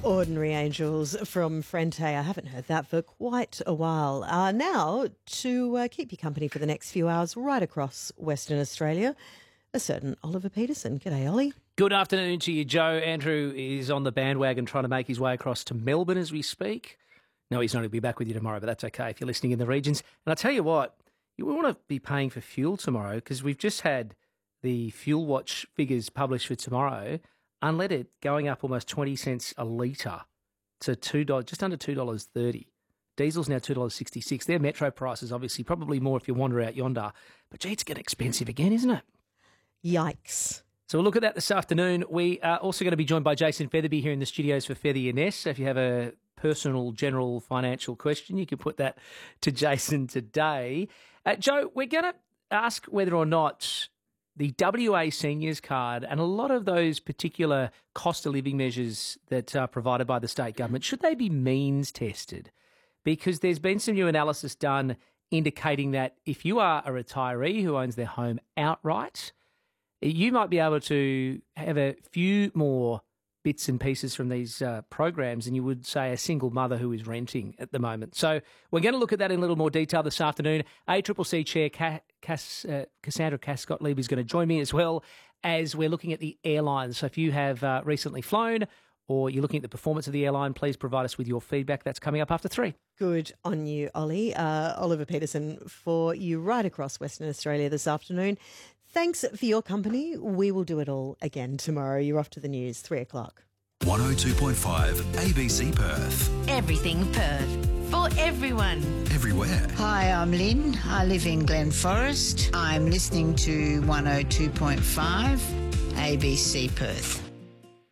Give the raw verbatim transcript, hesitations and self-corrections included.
Ordinary Angels from Frente. I haven't heard that for quite a while. Uh, now, to uh, keep you company for the next few hours right across Western Australia, a certain Oliver Peterson. G'day, Ollie. Good afternoon to you, Joe. Andrew is on the bandwagon trying to make his way across to Melbourne as we speak. No, he's not. He'll be back with you tomorrow, but that's okay if you're listening in the regions. And I tell you what, you want to be paying for fuel tomorrow because we've just had the Fuel Watch figures published for tomorrow. Unleaded going up almost twenty cents a litre to two dollars, just under two dollars thirty. Diesel's now two dollars sixty-six. They're metro prices, obviously, probably more if you wander out yonder. But, gee, it's getting expensive again, isn't it? Yikes. So we'll look at that this afternoon. We are also going to be joined by Jason Featherby here in the studios for Feather Your Nest. So if you have a personal, general financial question, you can put that to Jason today. Uh, Joe, we're going to ask whether or not the W A Seniors Card and a lot of those particular cost of living measures that are provided by the state government, should they be means tested? Because there's been some new analysis done indicating that if you are a retiree who owns their home outright, you might be able to have a few more bits and pieces from these uh, programs than you would, say, a single mother who is renting at the moment. So we're going to look at that in a little more detail this afternoon. A C C C Chair Ca- Cass, uh, Cassandra Cass-Gottlieb is going to join me as well as we're looking at the airlines. So if you have uh, recently flown or you're looking at the performance of the airline, please provide us with your feedback. That's coming up after three. Good on you, Ollie. Uh, Oliver Peterson for you right across Western Australia this afternoon. Thanks for your company. We will do it all again tomorrow. You're off to the news, three o'clock. one oh two point five A B C Perth. Everything Perth. For everyone. Everywhere. Hi, I'm Lynn. I live in Glen Forest. I'm listening to one oh two point five A B C Perth.